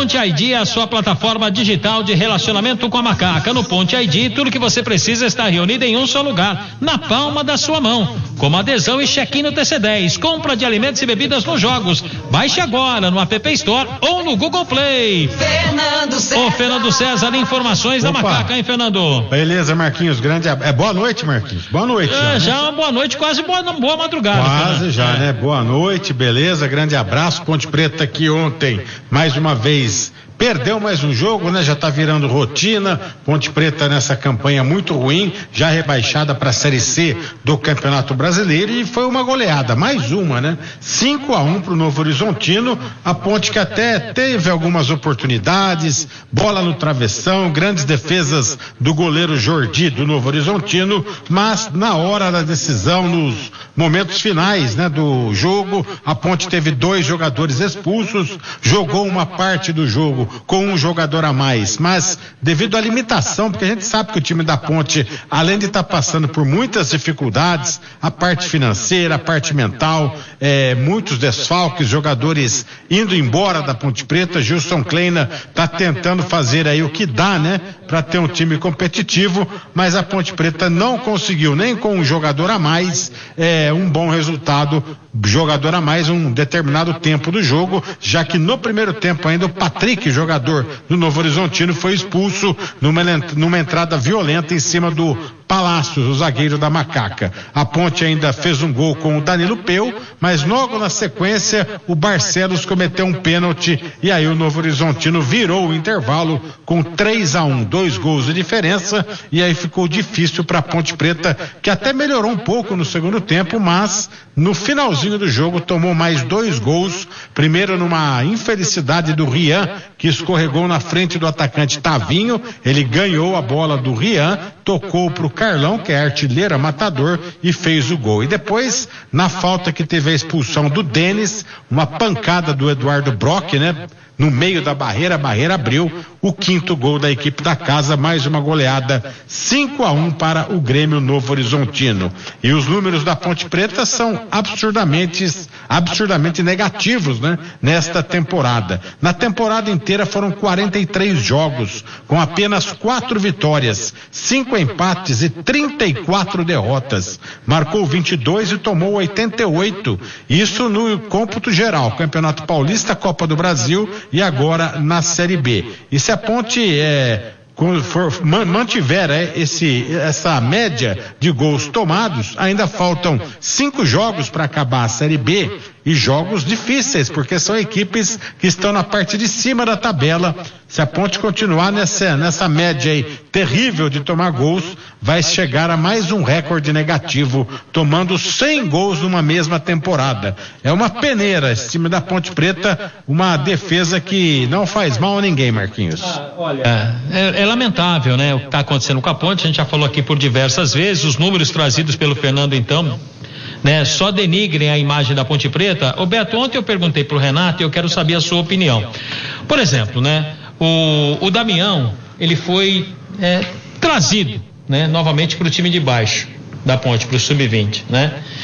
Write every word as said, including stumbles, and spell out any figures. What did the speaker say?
Ponte I D é a sua plataforma digital de relacionamento com a Macaca. No Ponte I D, tudo que você precisa está reunido em um só lugar, na palma da sua mão, como adesão e check-in no T C dez, compra de alimentos e bebidas nos jogos. Baixe agora no App Store ou no Google Play. Fernando César. Ô, Fernando César, informações Opa. da Macaca, hein, Fernando? Beleza, Marquinhos, grande. É boa noite, Marquinhos. Boa noite. É, já, já né? boa noite, quase boa, boa madrugada. Quase Fernando. já, é. né? Boa noite, beleza, grande abraço. Ponte Preta aqui ontem, mais uma vez. Perdeu mais um jogo, né? Já tá virando rotina. Ponte Preta nessa campanha muito ruim, já rebaixada para a Série C do Campeonato Brasileiro, e foi uma goleada, mais uma, né? cinco a um pro Novo Horizontino. A Ponte que até teve algumas oportunidades, bola no travessão, grandes defesas do goleiro Jordi do Novo Horizontino, mas na hora da decisão, nos momentos finais, né, do jogo, a Ponte teve dois jogadores expulsos, jogou uma parte do jogo com um jogador a mais, mas devido à limitação, porque a gente sabe que o time da Ponte, além de estar tá passando por muitas dificuldades, a parte financeira, a parte mental, é, muitos desfalques, jogadores indo embora da Ponte Preta. Gilson Kleina está tentando fazer aí o que dá, né, para ter um time competitivo, mas a Ponte Preta não conseguiu, nem com um jogador a mais, é, um bom resultado, jogador a mais, um determinado tempo do jogo, já que no primeiro tempo ainda o Patrick, jogador do Novo Horizontino, foi expulso numa, numa entrada violenta em cima do Palácios, o zagueiro da Macaca. A Ponte ainda fez um gol com o Danilo Peu, mas logo na sequência o Barcelos cometeu um pênalti e aí o Novo Horizontino virou o intervalo com três a um, dois gols de diferença, e aí ficou difícil para a Ponte Preta, que até melhorou um pouco no segundo tempo, mas no finalzinho do jogo tomou mais dois gols, primeiro numa infelicidade do Rian, que escorregou na frente do atacante Tavinho. Ele ganhou a bola do Rian, tocou pro Carlão, que é artilheiro matador, e fez o gol. E depois, na falta que teve a expulsão do Denis, uma pancada do Eduardo Brock, né? No meio da barreira, a barreira abriu, o quinto gol da equipe da casa, mais uma goleada, cinco a um para o Grêmio Novo Horizontino. E os números da Ponte Preta são absurdamente, absurdamente negativos, né? Nesta temporada. Na temporada inteira foram quarenta e três jogos, com apenas quatro vitórias, cinco empates e trinta e quatro derrotas. Marcou vinte e dois e tomou oitenta e oito. Isso no cômputo geral, Campeonato Paulista, Copa do Brasil e agora na Série B. E se a Ponte é, for, mantiver é, esse, essa média de gols tomados, ainda faltam cinco jogos para acabar a Série B, e jogos difíceis, porque são equipes que estão na parte de cima da tabela. Se a Ponte continuar nessa, nessa média aí terrível de tomar gols, vai chegar a mais um recorde negativo, tomando cem gols numa mesma temporada. É uma peneira esse time da Ponte Preta, uma defesa que não faz mal a ninguém, Marquinhos. Ah, olha, é, é lamentável, né, o que está acontecendo com a Ponte. A gente já falou aqui por diversas vezes, os números trazidos pelo Fernando, então, né, só denigrem a imagem da Ponte Preta. Ô Beto, ontem eu perguntei pro Renato e eu quero saber a sua opinião. Por exemplo, né, o, o Damião, ele foi é, trazido, né, novamente pro time de baixo da Ponte, pro sub vinte, né?